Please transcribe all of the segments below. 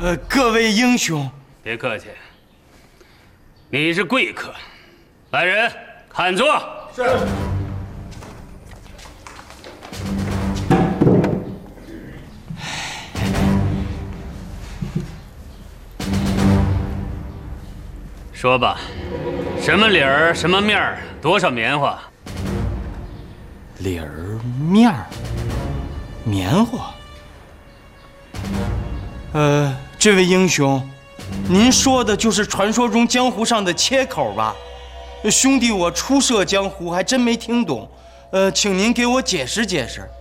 各位英雄， 别客气，你是贵客。来人，看座。是。说吧，什么理儿，什么面儿，多少棉花？ 理儿面儿，棉花。这位英雄，您说的就是传说中江湖上的切口吧？兄弟，我初涉江湖，还真没听懂。请您给我解释解释。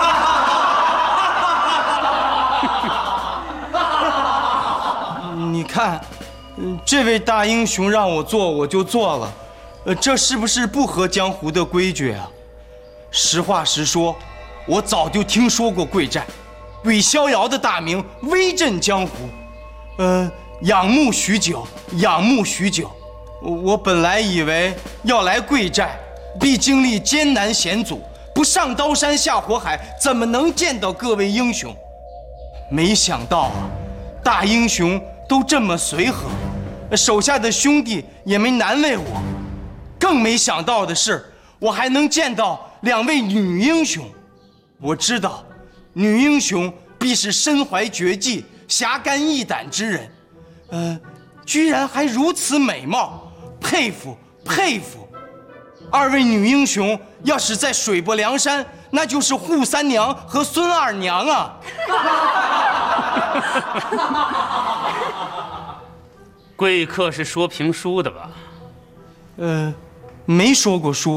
你看，这位大英雄让我做，我就做了。这是不是不合江湖的规矩啊？实话实说，我早就听说过贵寨，韦逍遥的大名威震江湖。仰慕许久，仰慕许久。我本来以为要来贵寨，必经历艰难险阻，不上刀山下火海，怎么能见到各位英雄？没想到啊，大英雄都这么随和，手下的兄弟也没难为我。更没想到的是，我还能见到2位女英雄。我知道，女英雄必是身怀绝技、侠肝义胆之人。居然还如此美貌，佩服佩服。2位女英雄要是在水泊梁山，那就是扈三娘和孙二娘啊！ 贵客是说评书的吧？ 没说过书。